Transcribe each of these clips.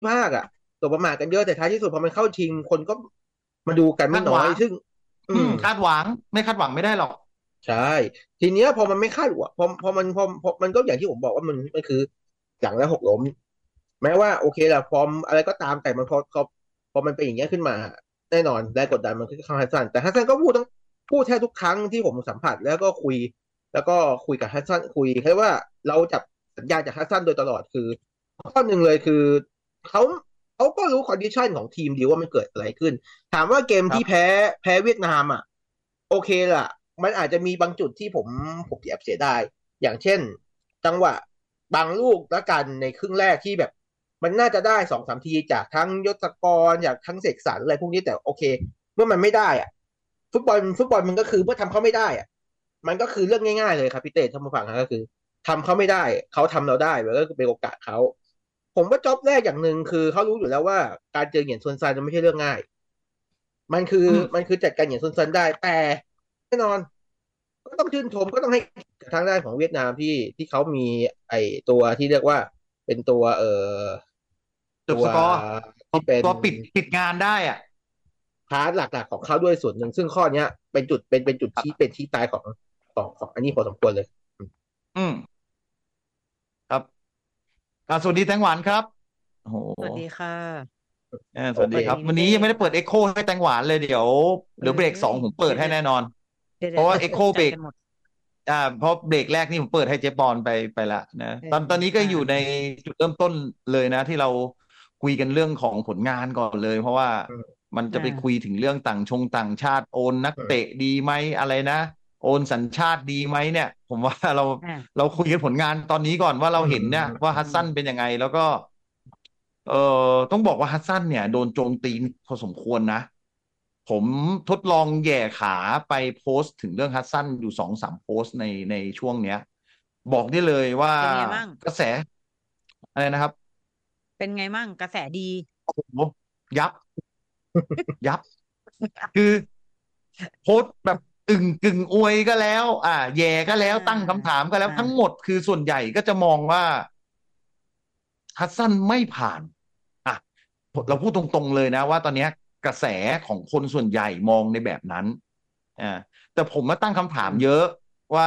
ภาคอ่ะตกประมาทกันเยอะแต่ท้ายที่สุดพอมันเข้าชิงคนก็มาดูกันไม่คาดหวังน้อยซึ่งอืมคาดหวังไม่คาดหวังไม่ได้หรอกใช่ทีเนี้ยพอมันไม่คาดหวังพอมันก็อย่างที่ผมบอกว่ามันคือหลังแล้วหกล้มแม้ว่าโอเคแหละฟอร์มอะไรก็ตามแต่มันพอมันเป็นอย่างเงี้ยขึ้นมาแน่นอนแรงกดดันมันก็เข้าฮัสซันแต่ฮัสซันก็พูดแทบทุกครั้งที่ผมสัมผัสแล้วก็คุยแล้วก็คุยกับฮัสซันคุยแค่ว่าเราจับสัญญาณจากฮัสซันโดยตลอดคือข้อหนึ่งเลยคือเขาเขาก็รู้คอนดิชันของทีมดีว่ามันเกิดอะไรขึ้นถามว่าเกมที่ครับแพ้เวียดนามอ่ะโอเคล่ะ มันอาจจะมีบางจุดที่ผมแอบเสียดายอย่างเช่นจังหวะบางลูกละกันในครึ่งแรกที่แบบมันน่าจะได้สองสามทีจากทั้งยศกรจากทั้งเสกสรรอะไรพวกนี้แต่โอเคเมื่อมันไม่ได้อะฟุตบอลมันก็คือเมื่อทำเขาไม่ได้อะมันก็คือเรื่องง่ายๆเลยครับพี่เต้ท่านผู้ฟังครับก็คือทำเขาไม่ได้เขาทำเราได้มันก็เป็นโอกาสเขาผมว่าจ็อบแรกอย่างหนึ่งคือเขารู้อยู่แล้วว่าการเจอเหยียนซวนซานจะไม่ใช่เรื่องง่ายมันคืออืมมันคือจัดการเหยียนซวนซานได้แต่แน่นอน ก็ต้องชื่นชมก็ต้องให้ทางด้านของเวียดนามที่เขามีไอตัวที่เรียกว่าเป็นตัวตัวจบสกอร์ที่เป็นตัวปิดงานได้อ่ะพาร์ทหลักๆของเขาด้วยส่วนหนึ่งซึ่งข้อเนี้ยเป็นจุดชี้เป็นที่ตายของอันนี้พอสมควรเลยอืมครับสวัสดีแตงหวานครับโอ้โหสวัสดีค่ะสวัสโอเคดีครับวันนี้สวัสดีพี่เต้ยังไม่ได้เปิดเอ็กโคค่ะให้แตงหวานเลยเอ้เดี๋ยวเบรกสองยผมเปิดให้แน่นอนเพราะว่าเอ็กโคเดี๋ยวตกเบรกใจกันหมดเพราะเบรกแรกนี่ผมเปิดให้เจ๊ปอนไปละนะตอนนี้ก็ค่ะอยู่ในจุดเริ่มต้นเลยนะที่เราคุยกันเรื่องของผลงานก่อนเลยเพราะว่าอืมมันจะไปคุค่ะยถึงเรื่องต่างชาติโอนนักเตะอืมดีไหมอะไรนะโอนสัญชาติดีไหมเนี่ยผมว่าเราค่ะเราคุยกันผลงานตอนนี้ก่อนว่าเราอืมเห็นเนี่ยอืว่าฮัสซันมเป็นยังไงแล้วก็เอ่ต้องบอกว่าฮัสซันเนี่ยโดนโจมตีพอสมควรนะผมทดลองแหย่ขาไปโพสต์ถึงเรื่องฮัสซันอยู่2-3โพสต์ในช่วงเนี้ยบอกได้เลยว่าเป็นไงมั่งกระแสอะไรนะครับเป็นไงมั่งกระแสดีโอ้โหยับยับคือโพสต์แบบกึ่งอวยก็แล้วแย่ก็อ่แล้วตั้งาคำถามก็แล้วทั้งหอ่ามดคือส่วนใหญ่ก็จะมองว่าฮัสซันไม่ผ่านอ่ะเราพูดตรงๆเลยนะว่าตอนเนี้ยกระแสของคนส่วนใหญ่มองในแบบนั้นอ่าแต่ผมมาตั้งคำถามเยอะว่า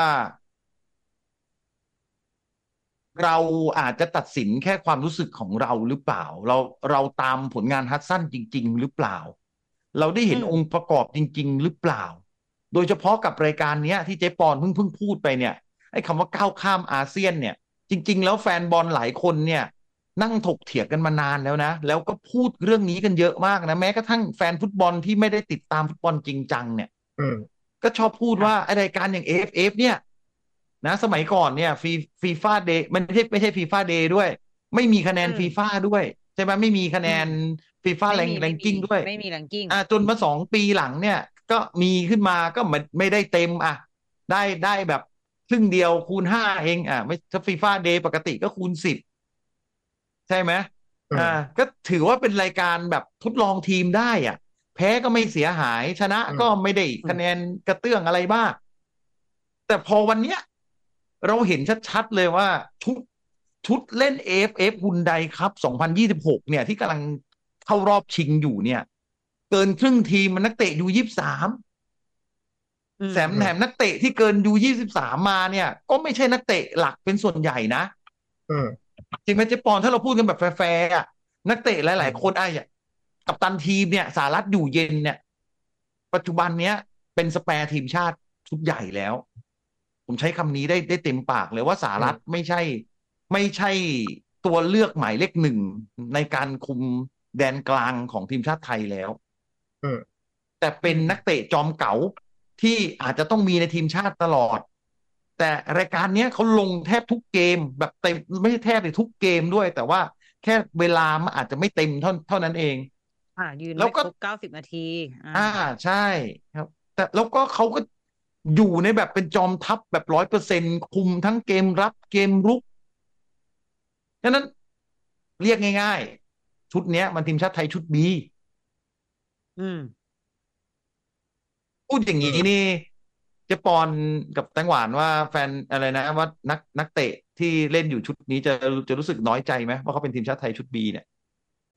เราอาจจะตัดสินแค่ความรู้สึกของเราหรือเปล่าเราตามผลงานฮัดสันจริงๆหรือเปล่าเราได้อืเห็นมองค์ประกอบจริงๆหรือเปล่าโดยเฉพาะกับรายการเนี้ยที่เจ๊ปอนเพิ่งพูดไปเนี่ยไอ้คำว่าก้าวข้ามอาเซียนเนี่ยจริงๆแล้วแฟนบอลหลายคนเนี่ยนั่งถกเถียงกันมานานแล้วนะแล้วก็พูดเรื่องนี้กันเยอะมากนะแม้กระทั่งแฟนฟุตบอลที่ไม่ได้ติดตามฟุตบอลจริงจังเนี่ยอืมก็ชอบพูดว่าค่ะไอรายการอย่าง AFF เนี่ยนะสมัยก่อนเนี่ยฟีฟ่าเดย์มันไม่ใช่ฟีฟ่าเดย์ด้วยไม่มีคะแนเออนฟีฟ่าด้วยใช่ไหมไม่มีคะแนอืมนฟีฟ่าไม่แรงมีไม่มีกิ้งด้วยไม่มีแรงกิ้งจนมา2 ปีหลังเนี่ยก็มีขึ้นมาก็ไม่ได้เต็มได้แบบครึ่งเดียวคูณ 5เองไม่ถ้าฟีฟ่าเดย์ปกติก็คูณ 10ใช่ไหมอ่าอืมก็ถือว่าเป็นรายการแบบทดลองทีมได้แพ้ก็ไม่เสียหายชนะก็อืมไม่ได้อืมคะแนนกระเตื้องอะไรบ้างแต่พอวันเนี้ยเราเห็นชัดๆเลยว่าชุดชุดเล่น AFF ฮุนไดครับ2026เนี่ยที่กำลังเข้ารอบชิงอยู่เนี่ยเกินครึ่งทีมมันนักเตะU23 อืมแถมนักเตะที่เกินU23มาเนี่ยก็ไม่ใช่นักเตะหลักเป็นส่วนใหญ่นะอืมจริงไหมเจ๊ปอนถ้าเราพูดกันแบบแฟร์ๆนักเตะหลายๆคนอืมกัปตันทีมเนี่ยสหรัฐอยู่เย็นเนี่ยปัจจุบันเนี้ยเป็นสแปร์ทีมชาติชุดใหญ่แล้วผมใช้คำนี้ได้เต็มปากเลยว่าสหรัฐอืมไม่ใช่ตัวเลือกหมายเลข1ในการคุมแดนกลางของทีมชาติไทยแล้วอืมแต่อืเป็นมนักเตะจอมเก๋าที่อาจจะต้องมีในทีมชาติตลอดแต่รายการเนี้ยเขาลงแทบทุกเกมแบบเต็มไม่ใช่แทบเลยทุกเกมด้วยแต่ว่าแค่เวลามันอาจจะไม่เต็มเท่านั้นเองยืนแล้วก็ไม่ครบ90 นาทีอ่าใช่ครับแต่แล้วก็เขาก็อยู่ในแบบเป็นจอมทัพแบบ100%คุมทั้งเกมรับเกมรุกฉะนั้นเรียกง่ายๆชุดเนี้ยมันทีมชาติไทยชุดบีอืมพูดอย่างอืมนี้นี่เจะปอนกับแตงหวานว่าแฟนอะไรนะว่านักเตะที่เล่นอยู่ชุดนี้จะรู้สึกน้อยใจไหมว่าเขาเป็นทีมชาติไทยชุดบีเนี่ย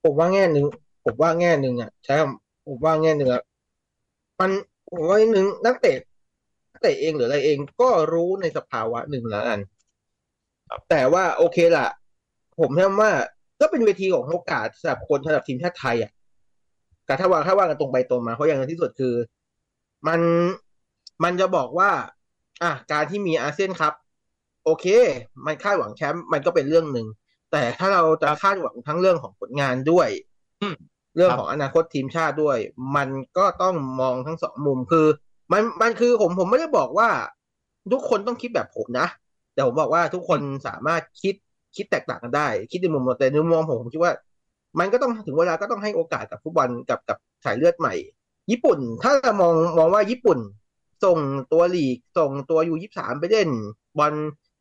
ผมว่าแง่หนึ่งผมว่าแง่หนึ่งอ่ะใช่ผมว่าแง่หนึ่งอ่ะมันผมว่าหนึ่งนักเตะเองหรืออะไรเองก็รู้ในสภาวะหนึ่งแล้วกันแต่ว่าโอเคล่ะผมเชื่อว่าก็เป็นเวทีของโอกาสสำหรับทีมชาติไทยอ่ะแต่ถ้าว่ากันตรงไปตรงมาเพราะอย่างที่สุดคือมันมันจะบอกว่าการที่มีอาเซียนคัพโอเคมันคาดหวังแชมป์มันก็เป็นเรื่องหนึ่งแต่ถ้าเราจะครับคาดหวังทั้งเรื่องของผลงานด้วยอืมเรื่ครับองของอนาคตทีมชาติด้วยมันก็ต้องมองทั้งสองมุมคือมันคือผมไม่ได้บอกว่าทุกคนต้องคิดแบบผมนะแต่ผมบอกว่าทุกคนอืมสามารถคิดแตกต่างกันได้คิดในมุมแต่ในมุมมองผมคิดว่ามันก็ต้องถึงเวลาก็ต้องให้โอกาสกับฟุตบอลกับสายเลือดใหม่ญี่ปุ่นถ้าเรามองว่าญี่ปุ่นส่งตัวลีกส่งตัวU23ไปเล่นบอล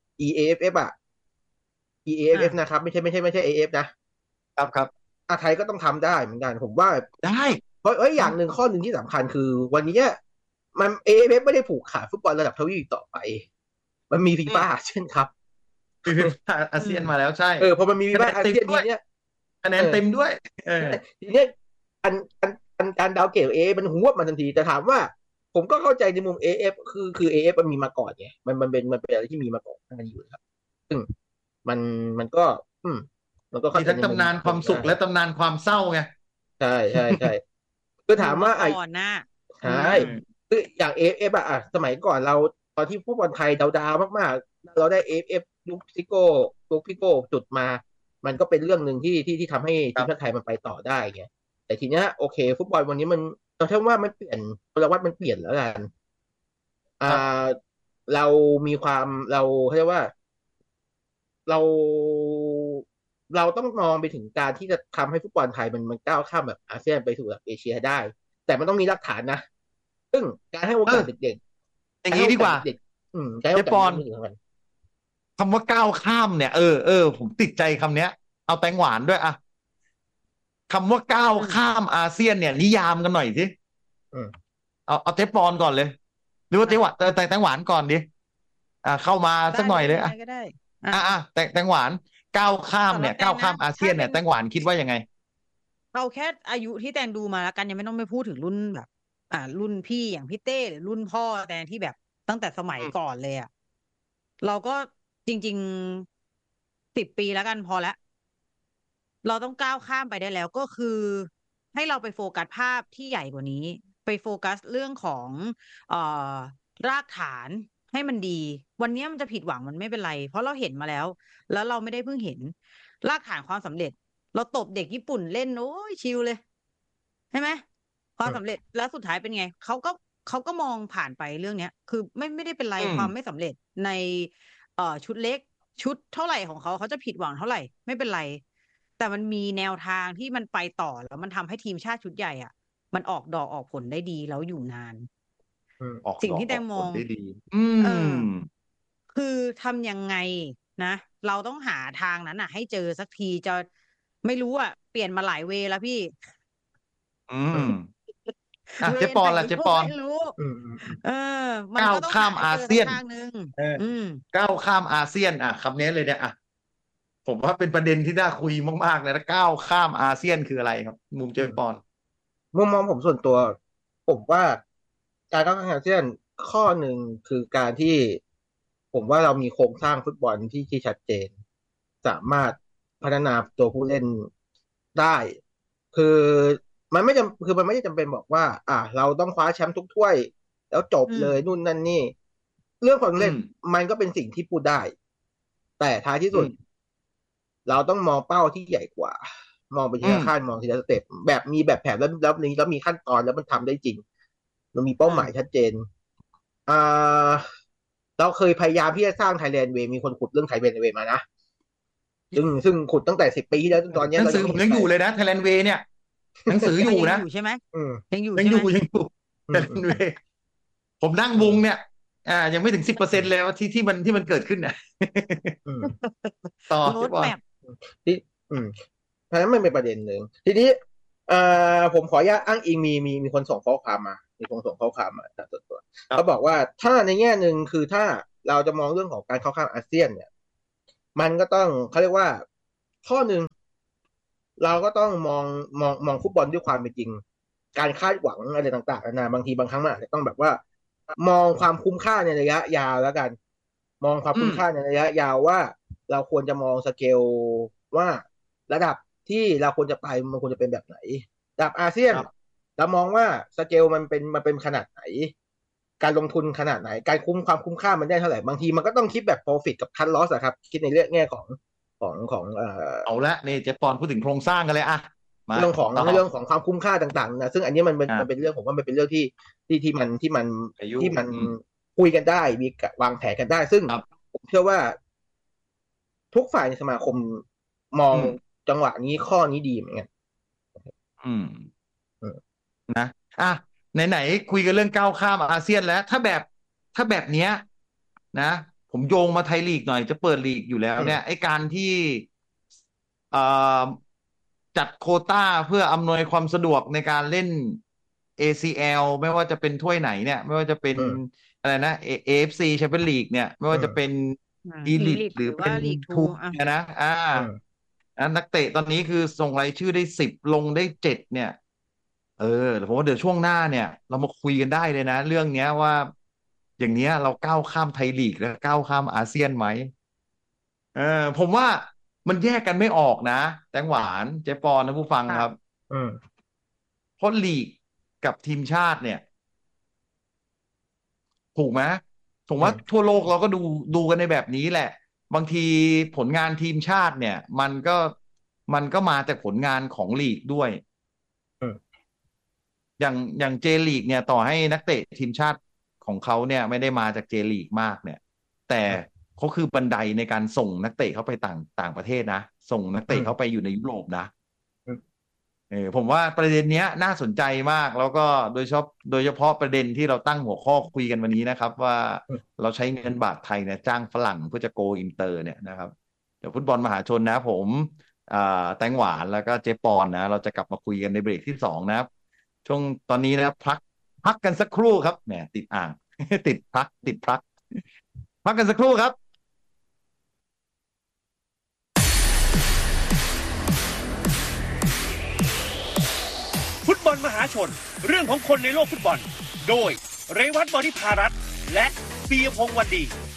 EAFF อเอฟเอฟอ่ะอ่า EAFF นะครับไม่ใช่ AF นะครับครับไทยก็ต้องทำได้เหมือนกันผมว่าได้เพราะอเนาะย่างหนึ่งข้อหนึ่งที่สำคัญคือวันนี้มันAFFไม่ได้ผูกขาดฟุตบอลระดับทวีปต่อไปมันมีฟีอืมฟ่าอาเซียนครับคืออาอืมเซียนมาแล้วใช่พอมันมีฟีคะแนนฟ่าอาเซียนเต็มด้วยคะแนเออนเต็มด้วยเออใช่ทีเนี้ยอันอันการดาวเกรดมันหัวบมันทันทีแต่ถามว่าผมก็เข้าใจในมุมAFคือAFมันมีมาก่อนไงมันเป็นอะไรที่มีมาก่อนหน้านี้อยู่ครับซึ่งมันมันก็อืมมันก็เข้ามีทั้งใจในมุมตำนานความสุได้ขและตำนานความเศร้าไงใช่คืออยู่มาถามว่าก่อนนะใช่อืมคืออย่างเอฟสมัยก่อนเราตอนที่ฟุตบอลไทยดาวๆมากๆเราได้เอฟยุคซิโก้จุดมามันก็เป็นเรื่องหนึ่งที่ทำให้ทีมชาติไทยมันไปต่อได้ไงแต่ทีเนี้ยโอเคฟุตบอลวันนี้มันเราเชื่อว่ามันเปลี่ยนพลวัตมันเปลี่ยนแล้วกันอ่ครับาเรามีความเขาเรียกว่าเราเราต้องมองไปถึงการที่จะทำให้ฟุตบอลไทยมันก้าวข้ามแบบอาเซียนไปสู่ระดับเอเชียได้แต่มันต้องมีหลักฐานนะ ซึ่งการให้โอเออกาสเด็กๆอย่าการให้โองนี้ดีกว่ากาสเด็กๆการให้โอกาสเด็กเจ๊ปอนๆนี่คือสำคัญคำว่าก้าวข้ามเนี่ยผมติดใจคำเนี้ยเอาแตงหวานด้วยอะคำว่าก้าวอืมข้ามอาเซียนเนี่ยนิยามกันหน่อยสิอืมเอาเจ๊ปอนก่อนเลยหรือว่าอ่ะเจ๊หวานแตงหวานก่อนดิเข้ามาสักหน่ได้เลยอยเลยอะยังไงก็ได้อ่ะแตงหวานก้าวข้ามสำหเนี่ยก้าวรับแตงนะข้ามอาเซีถ้าเป็นยนเนี่ยแตงหวานคิดว่ายังไงเอาแค่อายุที่แตงดูมาแล้วกันยังไม่ต้องไปพูดถึงรุ่นแบบรุ่นพี่อย่างพี่เต้หรือรุ่นพ่อแตงที่แบบตั้งแต่สมัยอืมก่อนเลยอ่ะเราก็จริงๆ10 ปีแล้วกันพอแล้วเราต้องก้าวข้ามไปได้แล้วก็คือให้เราไปโฟกัสภาพที่ใหญ่กว่านี้ไปโฟกัสเรื่องของเอ่อรากฐานให้มันดีวันนี้มันจะผิดหวังมันไม่เป็นไรเพราะเราเห็นมาแล้วแล้วเราไม่ได้เพิ่งเห็นรากฐานความสำเร็จ เราตบเด็กญี่ปุ่นเล่นโอ้ยชิลเลยใช่ไหมความอืมสำเร็จแล้วสุดท้ายเป็นไงเขาก็มองผ่านไปเรื่องเนี้ยคือไม่ได้เป็นไรอืมความไม่สำเร็จในชุดเล็กชุดเท่าไหร่ของเขาจะผิดหวังเท่าไหร่ไม่เป็นไรแต่มันมีแนวทางที่มันไปต่อแล้วมันทำให้ทีมชาติชุดใหญ่อ่ะมันออกดอกออกผลได้ดีแล้วอยู่นานอืมออกสิ่งดอกออกที่แตงมองผลได้ดีเออมคือทำยังไงนะเราต้องหาทางนั้นอ่ะให้เจอสักทีจะไม่รู้อ่ะเปลี่ยนมาหลายเวย์แล้วพี่อืมเวเจ๊ปอนไหนก็ล่ะเจ๊ปอนไม่รู้อืมอืมเออมันก้าวก็ต้องหาข้ามให้เจอสักอาเซียนทางหนึ่งเอออืมก้าวข้ามอาเซียนคำนี้เลยเนี่ยผมว่าเป็นประเด็นที่น่าคุยมากๆเลยนะก้าวข้ามอาเซียนคืออะไรครับมุมเจ๊อืมปอนมุมมองผมส่วนตัวผมว่าการเข้าแข่งอาเซียนข้อหนึ่งคือการที่ผมว่าเรามีโครงสร้างฟุตบอลที่ชัดเจนสามารถพัฒนาตัวผู้เล่นได้คือมันไม่ได้จำเป็นบอกว่าเราต้องคว้าแชมป์ทุกถ้วยแล้วจบอืมเลยนู่นนั่นนี่เรื่องความสำเร็จอืมมันก็เป็นสิ่งที่พูดได้แต่ท้ายที่สุดอืมเราต้องมองเป้าที่ใหญ่กว่ามองไปทีอืมละขั้นมองทีละสเต็ปแบบมีแบบแผนแล้วมีขั้นตอนแล้วมันทำได้จริงมันมีเป้าอืมหมายชัดเจนอ่าเราเคยพยายามที่จะสร้างไทยแลนด์เวย์มีคนขุดเรื่องไทยแลนด์เวย์มานะซึ่งขุดตั้งแต่10 ปีที่แล้วจนตอนนี้เราหนังสือยังไม่เห็นใครผมยังอยู่เลยนะไทยแลนด์เวย์เนี่ยหนังสือออ่ะยังยู่นะอยู่ใช่ไหมอืมยังอยู่ยังใช่ไหมอยู่ยังอยู่ไทยแลอืมอืมนด์เวย์ผมนั่งอืมวงเนี่ยยังไม่ถึง10%เลยว่าที่มันเกิดขึ้นเนี่ยอืมต่อโรพี่บอลดแมพที่อืมเพราะฉะนั้นมันเป็นประเด็นหนึ่งทีนี้ผมขออนุญาตอ้างอิงมีคนส่งข้อความมามีคนส่งข้อความมาจากส่วนตัวเขาบอกครับว่าถ้าในแง่หนึ่งคือถ้าเราจะมองเรื่องของการเข้าข้ามอาเซียนเนี่ยมันก็ต้องเขาเรียกว่าข้อหนึ่งเราก็ต้องมองฟุตบอลด้วยความเป็นจริงการคาดหวังอะไรต่างๆนานาบางทีบางครั้งมันอาจจะต้องแบบว่ามองความคุ้มค่าในระยะยาวแล้วกันมองความคุ้มค่าในระยะยาวว่าเราควรจะมองสเกลว่าระดับที่เราควรจะไปมันควรจะเป็นแบบไหนระดับอาเซียนเรามองว่าสเกลมันเป็นขนาดไหนการลงทุนขนาดไหนการความคุ้มค่ามันได้เท่าไหร่บางทีมันก็ต้องคิดแบบ profit กับ cut loss อะครับคิดในเรื่องแง่ของเอาละนี่เจปอนพูดถึงโครงสร้างกันเลยอะมาเรื่องของต่อเรื่องของความคุ้มค่าต่างๆนะซึ่งอันนี้มันเป็นเรื่องผมว่ามันเป็นเรื่องที่มันคุยกันได้มีวางแผนกันได้ซึ่งผมเชื่อว่าทุกฝ่ายในสมาคมมองจังหวะนี้ข้อนี้ดีเหมือนกันนะไหนคุยกันเรื่องก้าวข้ามอาเซียนแล้วถ้าแบบเนี้ยนะผมโยงมาไทยลีกหน่อยจะเปิดลีกอยู่แล้วเนี่ยไอ้การที่จัดโควต้าเพื่ออำนวยความสะดวกในการเล่น ACL ไม่ว่าจะเป็นถ้วยไหนเนี่ยไม่ว่าจะเป็นอะไรนะ AFC Champions League เนี่ยไม่ว่าจะเป็นE-League หรือเป็นทูนะนักเตะตอนนี้คือส่งรายชื่อได้10ลงได้7เนี่ยผมว่าเดี๋ยวช่วงหน้าเนี่ยเรามาคุยกันได้เลยนะเรื่องเนี้ยว่าอย่างเนี้ยเราก้าวข้ามไทยลีกแล้วก้าวข้ามอาเซียนไหมผมว่ามันแยกกันไม่ออกนะแตงหวานเจ๊ปอนนะผู้ฟังครับเพราะลีกกับทีมชาติเนี่ยถูกไหมผมว่าทั่วโลกเราก็ดูกันในแบบนี้แหละบางทีผลงานทีมชาติเนี่ยมันก็มาจากผลงานของลีกด้วยอย่างเจลีกเนี่ยต่อให้นักเตะทีมชาติของเขาเนี่ยไม่ได้มาจากเจลีกมากเนี่ยแต่เขาคือบันไดในการส่งนักเตะเข้าไปต่างประเทศนะส่งนักเตะเข้าไปอยู่ในยุโรปนะผมว่าประเด็นเนี้ยน่าสนใจมากแล้วก็โดยเฉพาะประเด็นที่เราตั้งหัวข้อคุยกันวันนี้นะครับว่าเราใช้เงินบาทไทยเนี่ยจ้างฝรั่งเพื่อจะโกอินเตอร์เนี่ยนะครับเดี๋ยวฟุตบอลมหาชนนะผมแตงหวานแล้วก็เจปอนนะเราจะกลับมาคุยกันในเบรกที่2นะครับช่วงตอนนี้นะครับพักกันสักครู่ครับแหมติดอ่าง ติดพักพักกันสักครู่ครับฟุตบอลมหาชนเรื่องของคนในโลกฟุตบอลโดยเรวัตบริพารัตน์และปียพงษ์วันดี